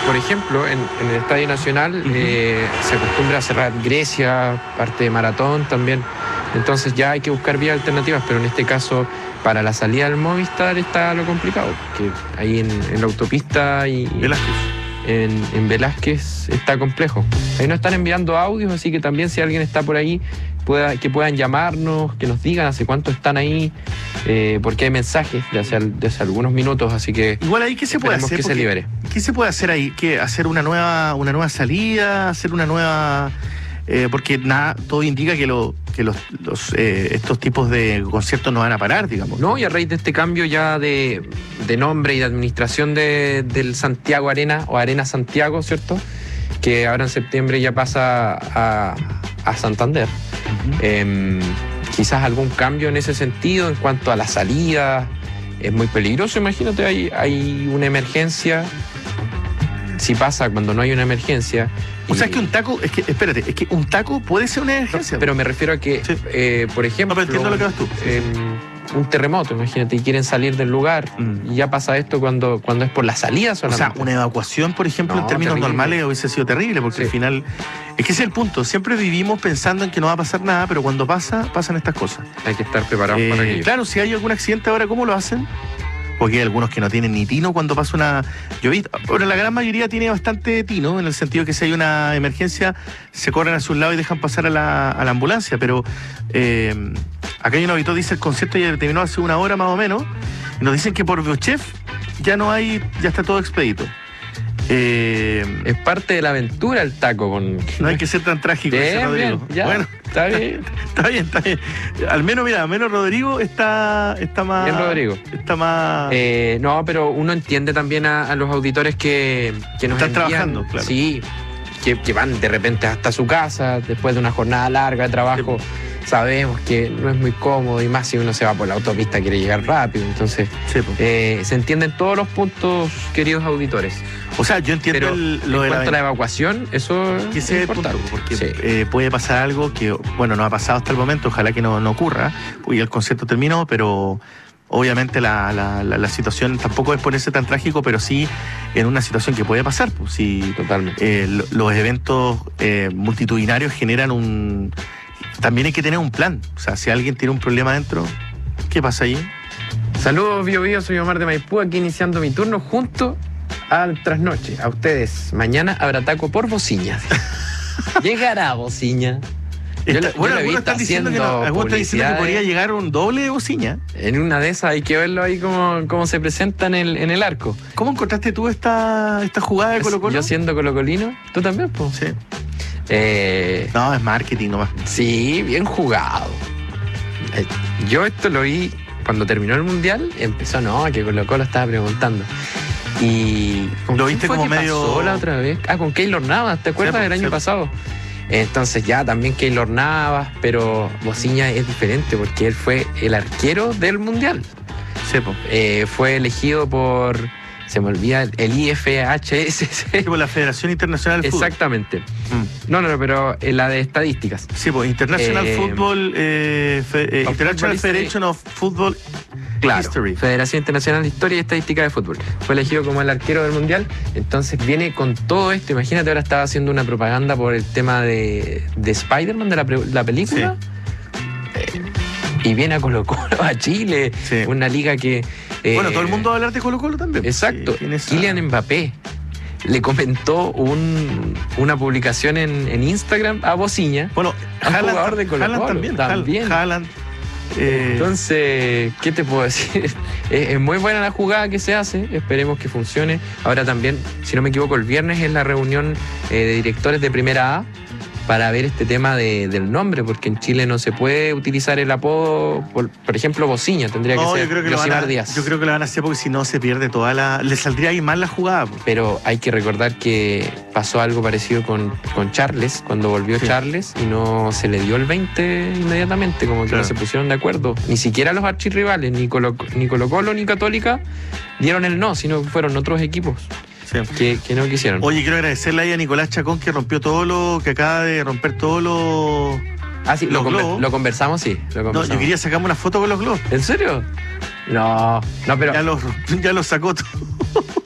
por ejemplo, en el Estadio Nacional se acostumbra a cerrar Grecia, parte de Maratón también. Entonces ya hay que buscar vías alternativas, pero en este caso, para la salida del Movistar está lo complicado, porque ahí en la autopista y en Velázquez está complejo. Ahí nos están enviando audios, así que también si alguien está por ahí, que puedan llamarnos, que nos digan hace cuánto están ahí, porque hay mensajes de hace algunos minutos, así que igual ahí, ¿qué se puede hacer? Que se libere. ¿Qué se puede hacer ahí? ¿Qué, hacer una nueva salida? ¿Hacer una nueva...? Porque todo indica que estos tipos de conciertos no van a parar, digamos. No, y a raíz de este cambio ya de nombre y de administración del Santiago Arena, o Arena Santiago, ¿cierto? Que ahora en septiembre ya pasa a Santander. Quizás algún cambio en ese sentido en cuanto a la salida. Es muy peligroso, imagínate, hay una emergencia. Si pasa cuando no hay una emergencia. O sea, es que un taco, espérate, un taco puede ser una emergencia. No, pero me refiero a que, por ejemplo, pero entiendo lo que vas tú. Un terremoto, imagínate, y quieren salir del lugar, y ya pasa esto cuando es por la salida solamente. O sea, una evacuación, por ejemplo, en términos normales hubiese sido terrible, porque al final, es que ese es el punto, siempre vivimos pensando en que no va a pasar nada, pero cuando pasan estas cosas. Hay que estar preparados para ello. Claro, si hay algún accidente ahora, ¿cómo lo hacen? Porque hay algunos que no tienen ni tino cuando pasa una llovida. Pero la gran mayoría tiene bastante tino, en el sentido que si hay una emergencia, se corren hacia un lado y dejan pasar a la ambulancia. Pero acá hay un auditor, dice, el concierto ya terminó hace una hora más o menos, y nos dicen que por Biochef ya está todo expedito. Es parte de la aventura el taco. No hay que ser tan trágico, bien, Rodrigo. Bien, ya, bueno, está bien. Está bien. Al menos Rodrigo está más... Bien, Rodrigo. Está más... no, pero uno entiende también a los auditores que nos están envían, trabajando, claro. Sí, que van de repente hasta su casa después de una jornada larga de trabajo. Sí. Sabemos que no es muy cómodo, y más si uno se va por la autopista, quiere llegar rápido. Entonces, se entienden todos los puntos, queridos auditores. O sea, yo entiendo lo de la evacuación, eso es importante, porque puede pasar algo que, bueno, no ha pasado hasta el momento, ojalá que no ocurra, porque el concierto terminó, pero obviamente la situación tampoco es ponerse tan trágico, pero sí en una situación que puede pasar. Pues, si totalmente. Los eventos multitudinarios generan también hay que tener un plan. O sea, si alguien tiene un problema adentro, ¿qué pasa ahí? Saludos, Bio, soy Omar de Maipú, aquí iniciando mi turno junto al trasnoche. A ustedes, mañana habrá taco por Bociña. Llegará Bociña. Algunos están diciendo que podría llegar un doble de Bociña. En una de esas hay que verlo ahí cómo se presenta en el arco. ¿Cómo encontraste tú esta jugada de Colo-Colo? Yo siendo colocolino, ¿tú también, pues? Sí. No, es marketing nomás. Sí, bien jugado. Yo esto lo vi cuando terminó el Mundial. Empezó, que Colo-Colo estaba preguntando. Y lo viste como medio... pasó la otra vez? Con Keylor Navas, ¿te acuerdas del año pasado? Entonces ya también Keylor Navas, pero Bociña es diferente porque él fue el arquero del Mundial. Sí, pues. Fue elegido por... Se me olvida el IFHS. Por la Federación Internacional del Fútbol. Exactamente. No, pero la de estadísticas. Sí, pues International Football, International Federation of Football History. Federación Internacional de Historia y Estadística de Fútbol. Fue elegido como el arquero del Mundial. Entonces viene con todo esto. Imagínate, ahora estaba haciendo una propaganda por el tema de Spider-Man, de la película. Sí. Y viene a Colo-Colo, a Chile. Sí. Una liga que... bueno, todo el mundo va a hablar de Colo-Colo también. Exacto. Kylian Mbappé le comentó una publicación en Instagram a Bociña. Bueno, Haaland, jugador de Colo-Colo. También. Haaland. Entonces, ¿qué te puedo decir? Es muy buena la jugada que se hace. Esperemos que funcione. Ahora también, si no me equivoco, el viernes es la reunión de directores de Primera A para ver este tema del nombre, porque en Chile no se puede utilizar el apodo, por ejemplo, Bociña, tendría que ser Yosimar Díaz. Yo creo que lo van a hacer porque si no se pierde le saldría ahí mal la jugada. Pero hay que recordar que pasó algo parecido con Charles, cuando volvió Charles, y no se le dio el 20 inmediatamente, como que no se pusieron de acuerdo. Ni siquiera los archirrivales, ni Colo-Colo ni Católica dieron el no, sino que fueron otros equipos. Que no quisieron. Oye, quiero agradecerle ahí a Nicolás Chacón, que rompió que acaba de romper todos los... Ah, sí, lo conversamos, sí. No, yo quería sacarme una foto con los globos. ¿En serio? No, pero... Ya los sacó todo.